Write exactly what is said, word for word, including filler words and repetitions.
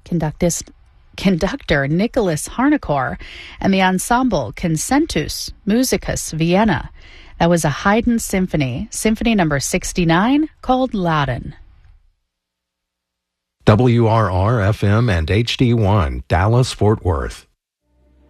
conductist, conductor Nicholas Harnoncourt, and the ensemble Concentus Musicus Vienna. That was a Haydn symphony, Symphony number sixty-nine, called Loudon. W R R F M and H D one, Dallas, Fort Worth.